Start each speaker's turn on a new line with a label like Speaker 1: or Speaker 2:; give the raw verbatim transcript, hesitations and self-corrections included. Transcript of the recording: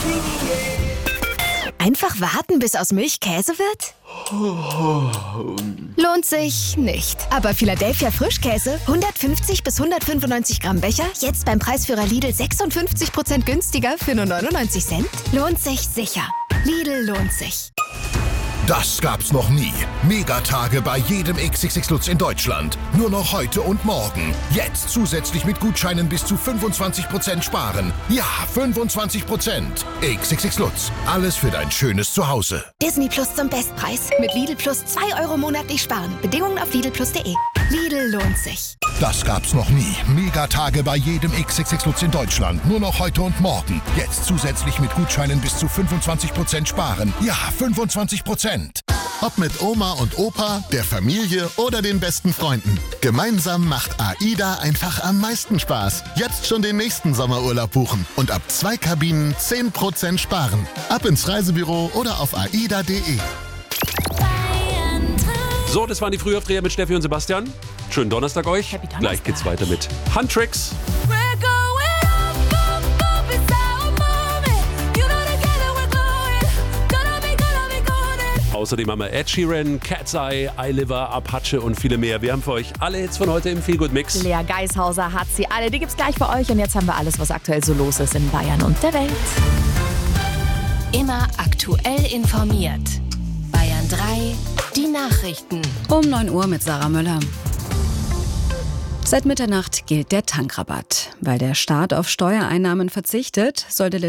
Speaker 1: Einfach warten, bis aus Milch Käse wird? Lohnt sich nicht. Aber Philadelphia Frischkäse, hundertfünfzig bis hundertfünfundneunzig Gramm Becher, jetzt beim Preisführer Lidl sechsundfünfzig Prozent günstiger für nur neunundneunzig Cent? Lohnt sich sicher. Lidl lohnt sich.
Speaker 2: Das gab's noch nie. Megatage bei jedem X X X Lutz in Deutschland. Nur noch heute und morgen. Jetzt zusätzlich mit Gutscheinen bis zu fünfundzwanzig Prozent sparen. Ja, fünfundzwanzig Prozent. X X X Lutz. Alles für dein schönes Zuhause.
Speaker 1: Disney Plus zum Bestpreis. Mit Lidl Plus zwei Euro monatlich sparen. Bedingungen auf lidl plus punkt de. Lidl lohnt sich.
Speaker 2: Das gab's noch nie. Megatage bei jedem X X X Lutz in Deutschland. Nur noch heute und morgen. Jetzt zusätzlich mit Gutscheinen bis zu fünfundzwanzig Prozent sparen. Ja, fünfundzwanzig Prozent.
Speaker 3: Ob mit Oma und Opa, der Familie oder den besten Freunden. Gemeinsam macht AIDA einfach am meisten Spaß. Jetzt schon den nächsten Sommerurlaub buchen und ab zwei Kabinen zehn Prozent sparen. Ab ins Reisebüro oder auf aida punkt de.
Speaker 4: So, das waren die Frühaufdreher mit Steffi und Sebastian. Schönen Donnerstag euch.
Speaker 5: Happy Donnerstag.
Speaker 4: Gleich geht's weiter mit Handtricks. Außerdem haben wir Ed Sheeran, Cat's Eye, I Liver, Apache und viele mehr. Wir haben für euch alle Hits von heute im Feel Good Mix.
Speaker 5: Lea Geishauser hat sie alle. Die gibt's gleich für euch. Und jetzt haben wir alles, was aktuell so los ist in Bayern und der Welt.
Speaker 6: Immer aktuell informiert. Bayern drei, die Nachrichten.
Speaker 7: Um neun Uhr mit Sarah Müller. Seit Mitternacht gilt der Tankrabatt. Weil der Staat auf Steuereinnahmen verzichtet, soll der